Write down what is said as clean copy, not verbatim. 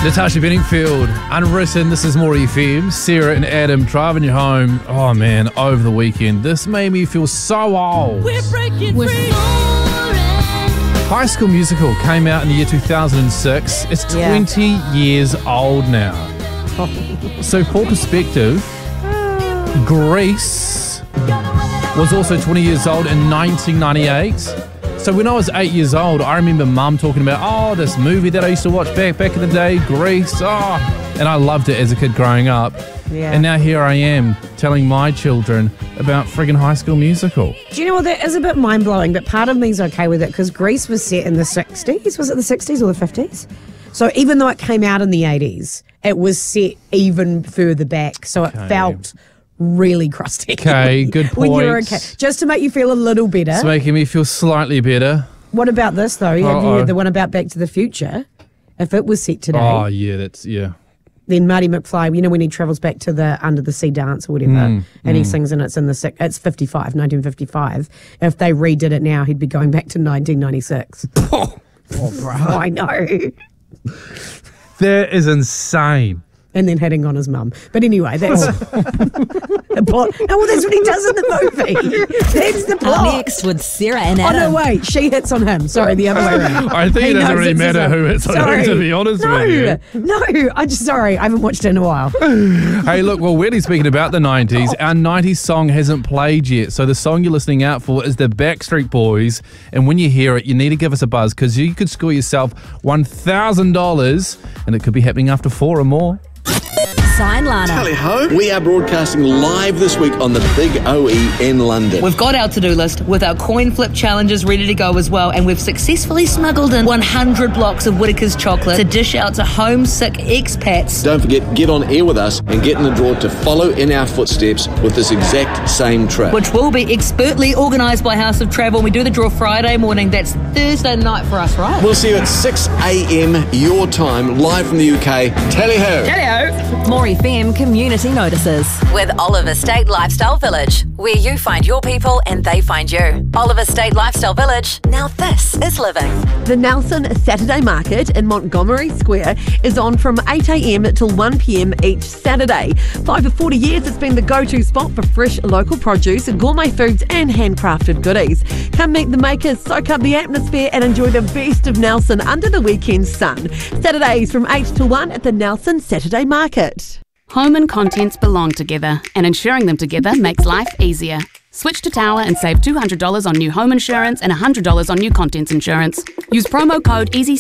Natasha Bedingfield, Unwritten. This is More FM. Sarah and Adam driving you home. Oh man, over the weekend. This made me feel so old. We're breaking free. High School Musical came out in the year 2006. It's 20 years old now. So for perspective, Grease was also 20 years old in 1998. So when I was 8 years old, I remember Mum talking about, this movie that I used to watch back in the day, Grease. And I loved it as a kid growing up. Yeah. And now here I am telling my children about friggin' High School Musical. Do you know what? That is a bit mind-blowing, but part of me's okay with it because Grease was set in the 60s. Was it the 60s or the 50s? So even though it came out in the 80s, it was set even further back. So it felt really crusty. Okay, good point. When you're okay. Just to make you feel a little better. It's making me feel slightly better. What about this, though? Have you heard the one about Back to the Future? If it was set today. Oh, yeah, Then Marty McFly, you know, when he travels back to the Under the Sea dance or whatever, and he sings and it's 1955. If they redid it now, he'd be going back to 1996. Oh, bro. I know. That is insane. And then hitting on his mum. But anyway, that's the plot. Oh, well, that's what he does in the movie. That's the plot. Up next with Sarah and Adam. Oh, no, wait. She hits on him. Sorry, the other way around. I think it doesn't really matter who hits on who, to be honest with you. No, sorry. I haven't watched it in a while. Hey, look, well, really speaking about the 90s, our 90s song hasn't played yet. So the song you're listening out for is the Backstreet Boys. And when you hear it, you need to give us a buzz because you could score yourself $1,000 and it could be happening after 4 or more. Sign Lana. Tally ho! We are broadcasting live this week on the Big OE in London. We've got our to-do list with our coin flip challenges ready to go as well, and we've successfully smuggled in 100 blocks of Whittaker's chocolate to dish out to homesick expats. Don't forget, get on air with us and get in the draw to follow in our footsteps with this exact same trip. Which will be expertly organised by House of Travel. We do the draw Friday morning. That's Thursday night for us, right? We'll see you at 6 a.m. your time, live from the UK. Tally ho! Tally ho! More FM community notices. With Oliver State Lifestyle Village, where you find your people and they find you. Oliver State Lifestyle Village, now this is living. The Nelson Saturday Market in Montgomery Square is on from 8 a.m. till 1 p.m. each Saturday. For over 40 years, it's been the go-to spot for fresh local produce, gourmet foods and handcrafted goodies. Come meet the makers, soak up the atmosphere and enjoy the best of Nelson under the weekend sun. Saturdays from 8 till 1 at the Nelson Saturday Market. Home and contents belong together, and insuring them together makes life easier. Switch to Tower and save $200 on new home insurance and $100 on new contents insurance. Use promo code EASY